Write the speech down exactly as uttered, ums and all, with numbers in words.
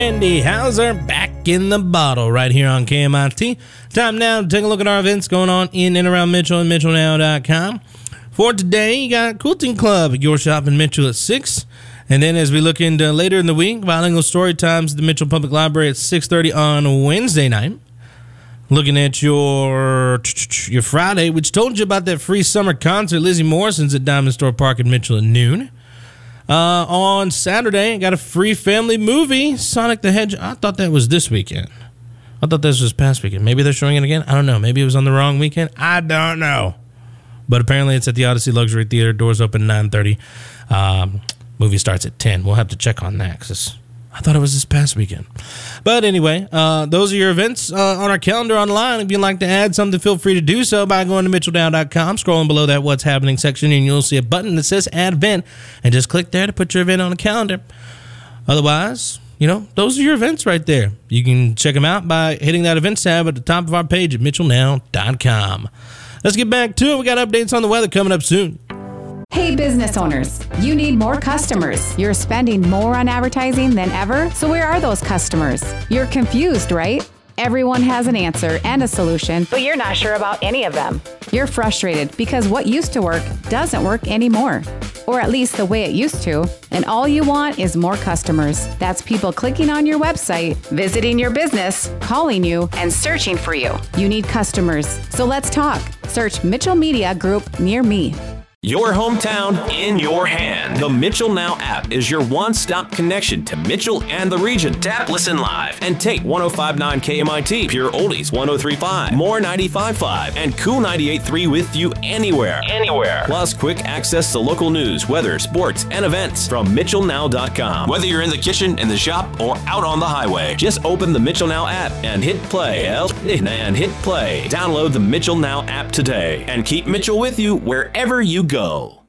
Andy Hauser back in the bottle right here on K M I T. Time now to take a look at our events going on in and around Mitchell and Mitchell Now dot com. For today, you got Quilting Club at your shop in Mitchell at six. And then as we look into later in the week, Bilingual Story Times at the Mitchell Public Library at six thirty on Wednesday night. Looking at your your Friday, which told you about that free summer concert. Lizzie Morrison's at Diamond Store Park in Mitchell at noon. Uh, on Saturday, I got a free family movie, Sonic the Hedgehog. I thought that was this weekend. I thought this was past weekend. Maybe they're showing it again. I don't know. Maybe it was on the wrong weekend. I don't know. But apparently it's at the Odyssey Luxury Theater. Doors open nine thirty. Um, movie starts at ten. We'll have to check on that because I thought it was this past weekend. But anyway, uh, those are your events uh, on our calendar online. If you'd like to add something, feel free to do so by going to Mitchell Now dot com, scrolling below that What's Happening section, and you'll see a button that says Add Event, and just click there to put your event on the calendar. Otherwise, you know, those are your events right there. You can check them out by hitting that Events tab at the top of our page at Mitchell Now dot com. Let's get back to it. We got updates on the weather coming up soon. Hey business owners, you need more customers. You're spending more on advertising than ever, so where are those customers? You're confused, right? Everyone has an answer and a solution, but you're not sure about any of them. You're frustrated because what used to work doesn't work anymore, or at least the way it used to, and all you want is more customers. That's people clicking on your website, visiting your business, calling you, and searching for you. You need customers, so let's talk. Search Mitchell Media Group near me. Your hometown in your hand. The Mitchell Now app is your one-stop connection to Mitchell and the region. Tap Listen Live and take one oh five point nine K M I T, Pure Oldies one oh three point five, More ninety-five point five, and Cool ninety-eight point three with you anywhere. Anywhere. Plus quick access to local news, weather, sports, and events from Mitchell Now dot com. Whether you're in the kitchen, in the shop, or out on the highway, just open the Mitchell Now app and hit play. And hit play. Download the Mitchell Now app today and keep Mitchell with you wherever you go. Go.